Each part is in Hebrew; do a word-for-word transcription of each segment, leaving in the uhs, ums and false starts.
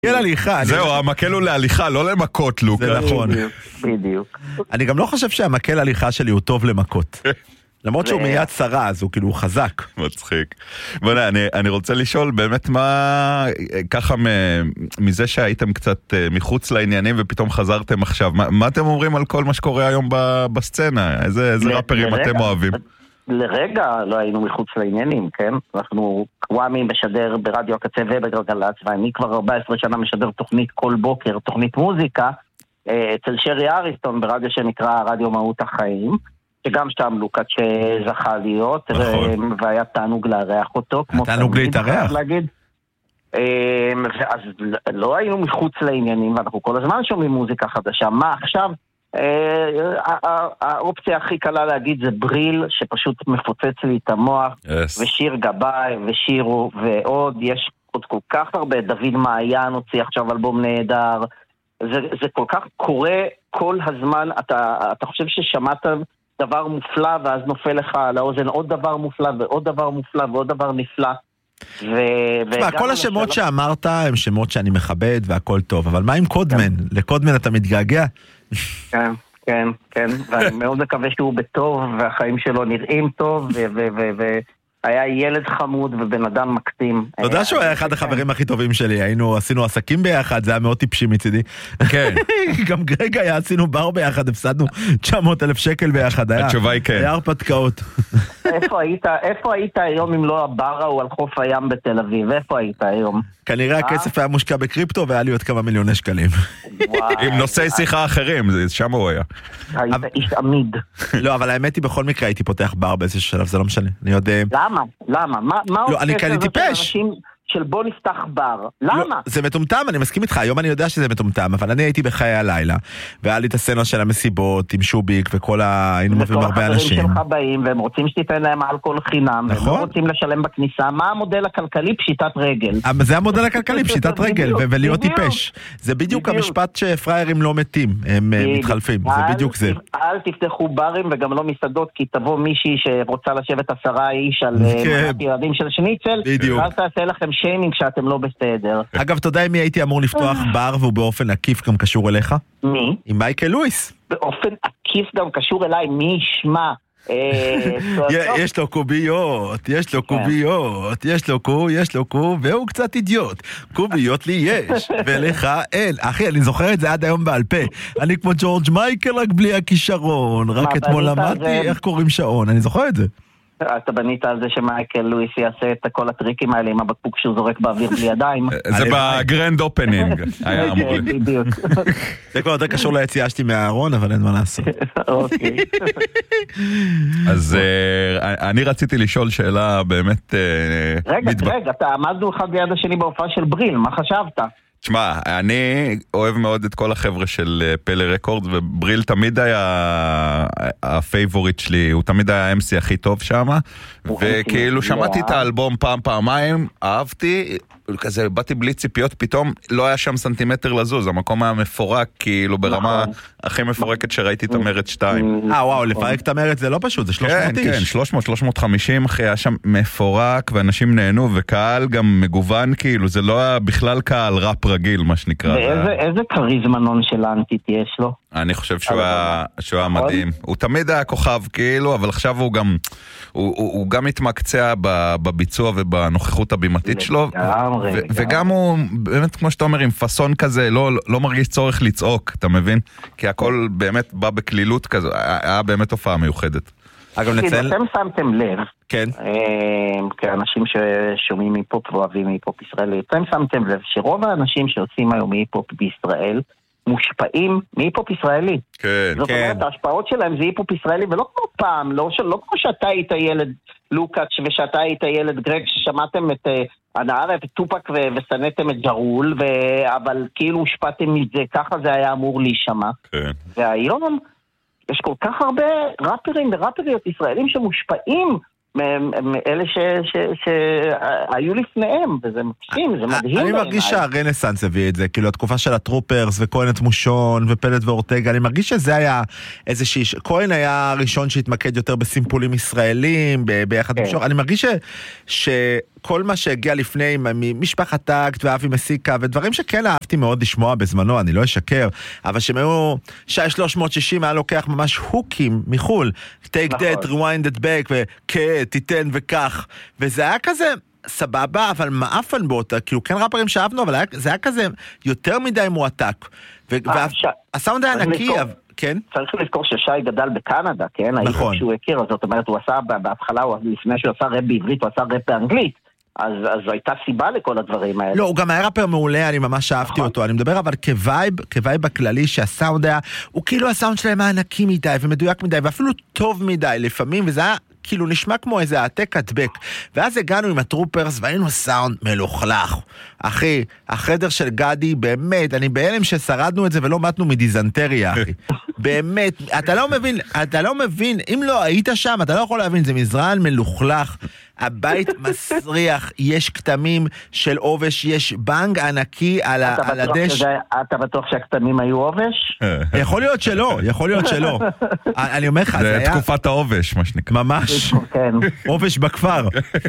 מקל הליכה. זהו, המקל הוא להליכה, לא למכות, לוקה. זה נכון. בדיוק. אני גם לא חושב שהמקל הליכה שלי הוא טוב למכות. למרות שהוא מיד צרה, אז הוא כאילו הוא חזק. מצחיק. בוא'נה, אני, אני רוצה לשאול באמת מה, ככה מזה שהייתם קצת מחוץ לעניינים ופתאום חזרתם עכשיו, מה, מה אתם אומרים על כל מה שקורה היום בסצנה? איזה, איזה ראפרים אתם אוהבים? לרגע לא היינו מחוץ לעניינים, כן? אנחנו, וואמי משדר ברדיו הקצה ובגלגלצ, ואני כבר ארבע עשרה שנה משדר תוכנית כל בוקר, תוכנית מוזיקה, אצל שרי אריסטון ברדיו שנקרא רדיו מהות החיים, שגם שם לוקאץ' שזכה להיות, נכון. והיה תענוג לארח אותו. תענוג להתארח. אז לא היינו מחוץ לעניינים, ואנחנו כל הזמן שומעים מוזיקה חדשה. מה עכשיו? האופציה הכי קלה להגיד זה בריל, שפשוט מפוצץ לי את המוח, ושיר גבאי, ושירו, ועוד, יש עוד כל כך הרבה, דוד מעיין הוציא עכשיו אלבום נהדר, זה, זה כל כך קורה כל הזמן, אתה, אתה חושב ששמעת דבר מופלא, ואז נופל לך על האוזן עוד דבר מופלא, ועוד דבר מופלא, ועוד דבר נפלא. תשמע, כל השמות שאמרת הם שמות שאני מכבד והכל טוב, אבל מה עם קודמן? לקודמן אתה מתגעגע? כן, כן, כן, ואני מאוד מקווה שהוא בטוב, והחיים שלו נראים טוב, והיה ילד חמוד ובן אדם מקסים. אתה יודע שהוא היה אחד החברים הכי טובים שלי, היינו, עשינו עסקים ביחד, זה היה מאוד טיפשי מצידי. כן. גם גרג היה, עשינו בר ביחד, הפסדנו תשע מאות אלף שקל ביחד, התשובה היא כן. היה הרפתקאות. איפה היית, איפה היית היום אם לא הבר הוא על חוף הים בתל אביב? איפה היית היום? כנראה הכסף היה מושקע בקריפטו והיה לי עוד כמה מיליוני שקלים. עם נושאי שיחה אחרים, שם הוא היה. היית איש עמיד. לא, אבל האמת היא בכל מקרה הייתי פותח בר באיזשהו שלב, זה לא משנה. אני עוד... למה? למה? מה לא, אני כאן טיפש. של בוא נפתח בר. למה? לא, זה מטומטם, אני מסכים איתך, היום אני יודע שזה מטומטם, אבל אני הייתי בחיי הלילה, והיה לי את הסצנה של המסיבות, עם שוביק וכל ה... היינו מביאים הרבה אנשים. וכל החברים שלך באים, והם רוצים שתיתן להם אלכוהול חינם, נכון? והם לא רוצים לשלם בכניסה. מה המודל הכלכלי? פשיטת רגל. זה המודל הכלכלי, פשיטת רגל, ולהיות טיפש. זה בדיוק המשפט שפריירים לא מתים, הם מתחלפים, זה בדיוק זה. אל תפתחו ברים וגם לא מסעדות, כי תבוא מישהי שרוצה לשבת עשרה איש על ילדים של שניצל, ואז תעשה לכם שיימינג שאתם לא בסדר. אגב, אתה יודע מי הייתי אמור לפתוח בר והוא באופן עקיף גם קשור אליך? מי? עם מייקל לואיס. באופן עקיף גם קשור אליי, מי ישמע? יש לו קוביות, יש לו קוביות, יש לו קו, יש לו קו, והוא קצת אידיוט. קוביות לי יש, ולך אין. אחי, אני זוכר את זה עד היום בעל פה. אני כמו ג'ורג' מייקל, רק בלי הכישרון. רק אתמול למדתי איך קוראים שעון, אני זוכר את זה. אתה בנית על זה שמייקל לואיס יעשה את כל הטריקים האלה עם הבקבוק שהוא זורק באוויר בלי ידיים. זה בגרנד אופנינג היה אמור. בדיוק. זה כבר יותר קשור ליציאה שלי מהארון, אבל אין מה לעשות. אוקיי. אז אני רציתי לשאול שאלה באמת... רגע, רגע, אתה עמדנו אחד ליד השני בהופעה של בריל, מה חשבת? תשמע, אני אוהב מאוד את כל החבר'ה של פלא רקורד, ובריל תמיד היה הפייבוריט שלי, הוא תמיד היה האם סי הכי טוב שם, וכאילו שמעתי את האלבום פעם פעמיים, אהבתי, כזה באתי בלי ציפיות, פתאום לא היה שם סנטימטר לזוז, המקום היה מפורק, כאילו ברמה הכי מפורקת שראיתי את המרץ שתיים. אה וואו, לפרק את המרץ זה לא פשוט, זה שלוש מאות איש. כן, כן, שלוש מאות שלוש מאות וחמישים, אחי, היה שם מפורק, ואנשים נהנו, וקהל גם מגוון, כאילו, זה לא היה בכלל קהל ראפ רגיל, מה שנקרא. ואיזה כריזמנון של אנטית יש לו? אני חושב שהוא היה מדהים. הוא תמיד היה כוכב, כאילו, אבל עכשיו הוא גם, הוא גם התמקצע בביצוע ובנוכחות הבימתית שלו, וגם הוא, באמת, כמו שאתה אומר, עם פסון כזה, לא מרגיש צורך לצעוק, אתה מבין? כי הכל באמת בא בכלילות כזו, היה באמת הופעה מיוחדת. אגב, נצל... אתם שמתם לב, כן. כאנשים ששומעים היפופ ואוהבים היפופ ישראלי, אתם שמתם לב שרוב האנשים שעושים היום היפופ בישראל, מושפעים מהיפופ ישראלי. כן, זאת כן. אומרת, ההשפעות שלהם זה היפופ ישראלי, ולא כמו פעם, לא, לא כמו שאתה היית ילד לוקאץ' ושאתה היית ילד גרג, ששמעתם את הנערה וטופק וסנתם את ג'רול, ו... אבל כאילו הושפעתם מזה, ככה זה היה אמור להישמע. כן. והיום יש כל כך הרבה ראפרים וראפריות ישראלים שמושפעים מאלה שהיו לפניהם, וזה מקסים, זה מדהים. אני מרגיש שהרנסנס הביא את זה, כאילו התקופה של הטרופרס וכהן את מושון ופלט ואורטגה, אני מרגיש שזה היה איזושהי, כהן היה הראשון שהתמקד יותר בסימפולים ישראלים, ביחד עם שור, אני מרגיש ש... כל מה שהגיע לפני, ממשפחת טקט ואבי מסיקה, ודברים שכן אהבתי מאוד לשמוע בזמנו, אני לא אשקר, אבל שהם היו, שי שלוש מאות שישים היה לוקח ממש הוקים מחול, take that, rewind it back, וכן, תיתן וכך, וזה היה כזה סבבה, אבל מאפן באותה, כאילו כן ראפרים שאהבנו, אבל זה היה כזה יותר מדי מועתק, והסאונד היה נקי, כן? צריך לזכור ששי גדל בקנדה, כן? נכון. שהוא הכיר, זאת אומרת, הוא עשה בהתחלה, לפני שהוא עשה רב בעברית, הוא עשה רב באנגלית, אז זו הייתה סיבה לכל הדברים האלה. לא, הוא גם היה ראפר מעולה, אני ממש אהבתי אותו, אני מדבר אבל כווייב, כווייב בכללי שהסאונד היה, הוא כאילו הסאונד שלהם היה נקי מדי ומדויק מדי, ואפילו טוב מדי לפעמים, וזה היה כאילו נשמע כמו איזה העתק הדבק, ואז הגענו עם הטרופרס והיינו סאונד מלוכלך. אחי, החדר של גדי, באמת, אני בהלם ששרדנו את זה ולא מתנו מדיזנטריה, אחי. באמת, אתה לא מבין, אתה לא מבין, אם לא היית שם, אתה לא יכול להבין, זה מזרען מלוכלך, הבית מסריח, יש כתמים של עובש, יש בנג ענקי על הדש. אתה בטוח שהכתמים היו עובש? יכול להיות שלא, יכול להיות שלא. אני אומר לך, זה היה... זה תקופת העובש, מה שנקרא. ממש. עובש בכפר.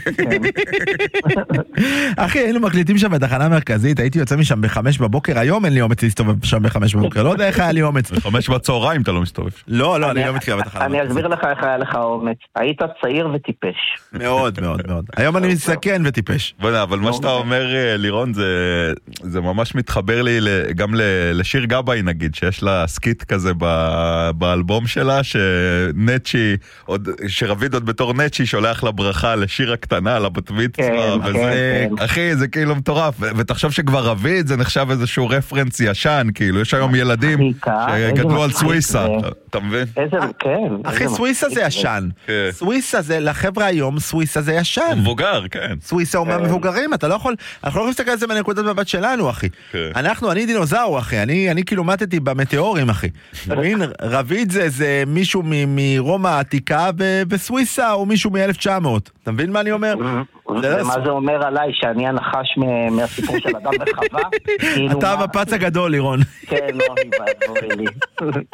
אחי, היינו מקליטים שם בתחנה מרכזית, הייתי יוצא משם בחמש בבוקר, היום אין לי אומץ להסתובב שם בחמש בבוקר, לא יודע איך היה לי אומץ. בחמש בצהריים אתה לא מסתובב. לא, לא, אני לא מתקרב בתחנה מרכזית. אני אסביר לך איך היה לך אומץ. היית צעיר וטיפש. מאוד, מאוד, מאוד. היום אני מסכן וטיפש. אבל מה שאתה אומר, לירון, זה ממש מתחבר לי גם לשיר גבאי, נגיד, שיש לה סקיט כזה באלבום שלה, שנצ'י, שרביד עוד בתור נצ'י, שולח לה ברכה לשיר הקטנה, לבת מצווה, וזה, אחי, זה כאילו מטורף, ותחשוב שכבר רביד, זה נחשב איזשהו רפרנס ישן, כאילו, יש היום ילדים שגדלו על סוויסה, אתה מבין? אחי, סוויסה זה ישן. סוויסה זה, לחבר'ה היום, סוויסה זה ישן. מבוגר, כן. סוויסה הוא מהמבוגרים, אתה לא יכול, אנחנו לא יכולים להסתכל על זה מנקודת מבט שלנו, אחי. אנחנו, אני דינוזאור, אחי, אני כאילו מתתי במטאורים, אחי. רביד זה מישהו מרומא העתיקה, וסוויסה הוא מישהו מ-אלף תשע מאות. אתה מבין מה אני אומר? מה זה אומר עליי, שאני הנחש מהסיפור של אדם וחווה? אתה המפץ הגדול, לירון. כן, לא, היא בעד, לי.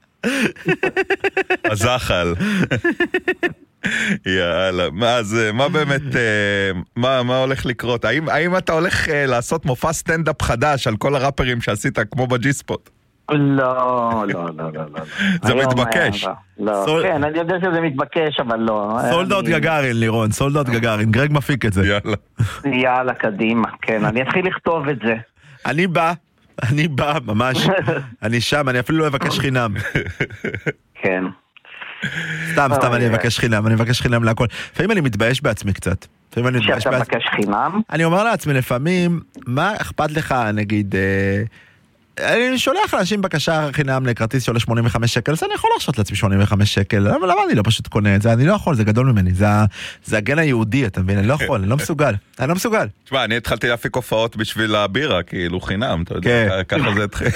הזחל. יאללה, אז מה באמת, מה, מה הולך לקרות? האם, האם אתה הולך לעשות מופע סטנדאפ חדש על כל הראפרים שעשית כמו בג'יספוט? לא, לא, לא, לא. זה מתבקש. לא, כן, אני יודע שזה מתבקש, אבל לא. סולדות גגארין, לירון, סולדות גגארין, גרג מפיק את זה. יאללה. יאללה, קדימה, כן, אני אתחיל לכתוב את זה. אני בא, אני בא, ממש, אני שם, אני אפילו לא אבקש חינם. כן. סתם, סתם אני אבקש חינם, אני אבקש חינם להכל. לפעמים אני מתבייש בעצמי קצת. שאתה מבקש חינם? אני אומר לעצמי לפעמים, מה אכפת לך, נגיד, אני שולח לאנשים בקשה חינם לכרטיס שעולה שמונים וחמישה שקל, אז אני יכול להרשות לעצמי שמונים וחמישה שקל, אבל למה אני לא פשוט קונה את זה? אני לא יכול, זה גדול ממני, זה הגן היהודי, אתה מבין? אני לא יכול, אני לא מסוגל, אני לא מסוגל. תשמע, אני התחלתי להפיק הופעות בשביל הבירה, כאילו חינם, אתה יודע, ככה זה התחיל.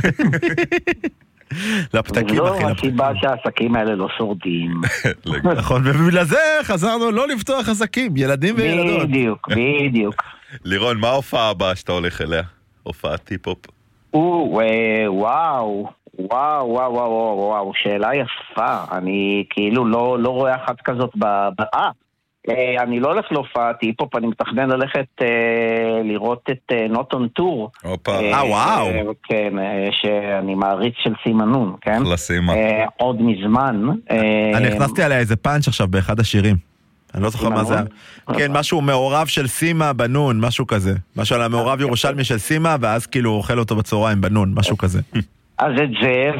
לפתקים, אחי, לא, הסיבה שהעסקים האלה לא שורדים. נכון, ובגלל זה חזרנו לא לפתוח עסקים, ילדים וילדות. בדיוק, בדיוק. לירון, מה ההופעה הבאה שאתה הולך אליה? הופעת טיפ-הופ. וואו, וואו, וואו, וואו, וואו, וואו, שאלה יפה. אני כאילו לא רואה אחת כזאת באה. אני לא הולך להופעת היפ-הופ, אני מתכנן ללכת לראות את Not on Tour. אה, וואו. כן, שאני מעריץ של סימה נון, כן? לסימה. עוד מזמן. אני הכנסתי עליה איזה פאנץ' עכשיו באחד השירים. אני לא זוכר מה זה. כן, משהו מעורב של סימה בנון, משהו כזה. משהו על המעורב ירושלמי של סימה, ואז כאילו אוכל אותו בצהריים בנון, משהו כזה. אז את זה,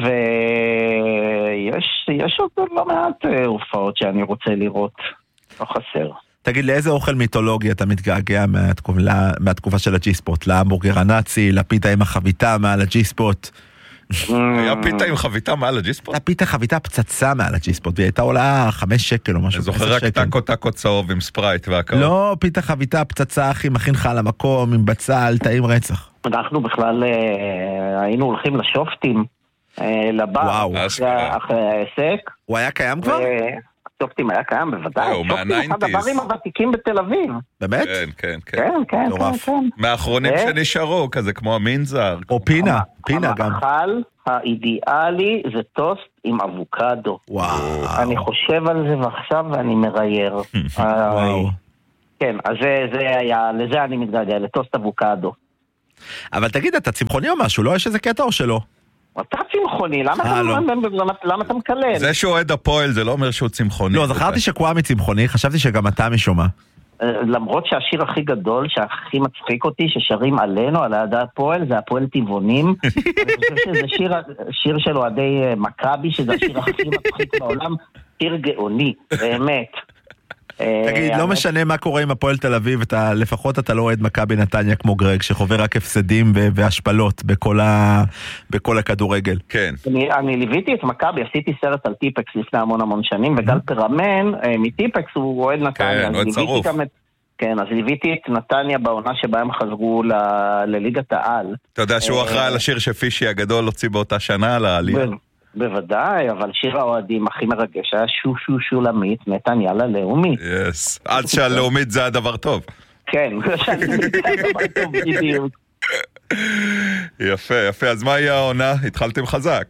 ויש עוד לא מעט הופעות שאני רוצה לראות. לא חסר. תגיד, לאיזה אוכל מיתולוגי אתה מתגעגע מהתקופה של הג'יספוט? להמבורגר הנאצי, לפיתה עם החביתה מעל הג'יספוט? היה פיתה עם חביתה מעל הג'יספוט? היה פיתה חביתה פצצה מעל הג'יספוט, והיא הייתה עולה חמש שקל או משהו. אני זוכר רק טקו טקו צהוב עם ספרייט והכל. לא, פיתה חביתה פצצה, אחי, מכין לך על המקום, עם בצל, טעים רצח. אנחנו בכלל היינו הולכים לשופטים, לבר, אחרי העסק. הוא היה קיים כבר? שופטים היה קיים, בוודאי. שופטים אחד הברים הוותיקים בתל אביב. באמת? כן, כן, כן. כן, כן, כן. מהאחרונים שנשארו, כזה כמו המינזר. או פינה, פינה גם. המאכל האידיאלי זה טוסט עם אבוקדו. וואו. אני חושב על זה ועכשיו ואני מרייר. וואו. כן, אז זה, זה היה, לזה אני מתגעגע, לטוסט אבוקדו. אבל תגיד, אתה צמחוני או משהו, לא? יש איזה קטע או שלא? אתה צמחוני, למה אתה, לא. למה, למה אתה מקלל? זה שהוא אוהד הפועל, זה לא אומר שהוא צמחוני. לא, זכרתי שקוואמי צמחוני, חשבתי שגם אתה משומע. למרות שהשיר הכי גדול, שהכי מצחיק אותי, ששרים עלינו, על אוהדי הפועל, זה הפועל טבעונים. אני חושב שזה שיר, שיר של אוהדי מכבי, שזה השיר הכי מצחיק בעולם, שיר גאוני, באמת. תגיד, לא משנה מה קורה עם הפועל תל אביב, לפחות אתה לא אוהד מכבי נתניה כמו גרג, שחווה רק הפסדים והשפלות בכל הכדורגל. כן. אני ליוויתי את מכבי, עשיתי סרט על טיפקס לפני המון המון שנים, וגל פרמן מטיפקס הוא אוהד נתניה. כן, אוהד צרוף. כן, אז ליוויתי את נתניה בעונה שבה הם חזרו לליגת העל. אתה יודע שהוא אחראי על השיר שפישי הגדול הוציא באותה שנה על העלייה? בוודאי, אבל שיר האוהדים הכי מרגש היה שו שו שולמית, נתניה ללאומית. יס, עד שהלאומית זה הדבר טוב. כן, שהלאומית זה הדבר טוב, בדיוק. יפה, יפה, אז מה יהיה העונה? התחלתם חזק.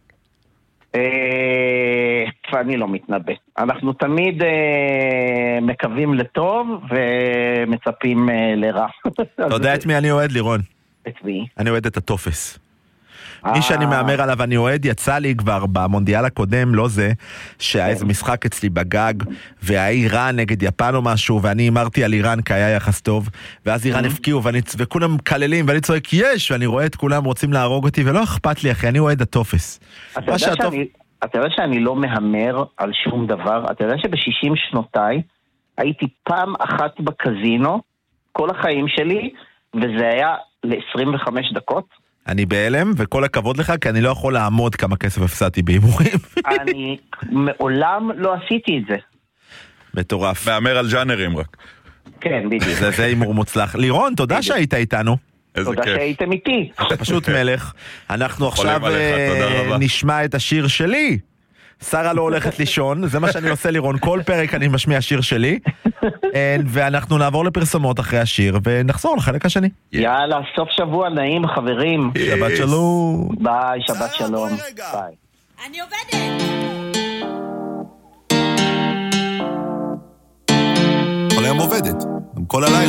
אני לא מתנבא. אנחנו תמיד מקווים לטוב ומצפים לרע. אתה יודע את מי אני אוהד, לירון? את מי? אני אוהד את הטופס. מי שאני מאמר עליו אני אוהד, יצא לי כבר במונדיאל הקודם, לא זה, שהיה איזה משחק אצלי בגג, והיה איראן נגד יפן או משהו, ואני אמרתי על איראן כי היה יחס טוב, ואז איראן הפקיעו, וכולם מקללים, ואני צועק יש, ואני רואה את כולם רוצים להרוג אותי, ולא אכפת לי אחי, אני אוהד הטופס. אתה יודע שאני לא מהמר על שום דבר, אתה יודע שב-שישים שנותיי, הייתי פעם אחת בקזינו, כל החיים שלי, וזה היה ל-עשרים וחמש דקות, אני בהלם, וכל הכבוד לך, כי אני לא יכול לעמוד כמה כסף הפסדתי בהימורים. אני מעולם לא עשיתי את זה. מטורף. מאמר על ז'אנרים רק. כן, בדיוק. זה, זה הימור מוצלח. לירון, תודה שהיית איתנו. תודה שהייתם איתי. אתה פשוט מלך. אנחנו עכשיו נשמע את השיר שלי. שרה לא הולכת לישון, זה מה שאני עושה לירון, כל פרק אני משמיע שיר שלי, ואנחנו נעבור לפרסומות אחרי השיר, ונחזור לחלק השני. יאללה, סוף שבוע נעים חברים. שבת שלום. ביי, שבת שלום. ביי. אני עובדת. כל היום עובדת, כל הלילה.